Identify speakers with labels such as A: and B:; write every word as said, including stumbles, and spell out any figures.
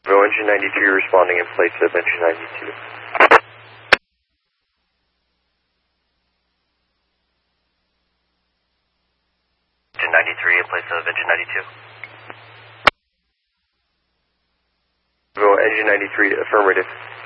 A: Bravo engine ninety-three responding in place of engine ninety-two. Engine ninety-three in place of engine ninety-two. Bravo engine ninety-three affirmative.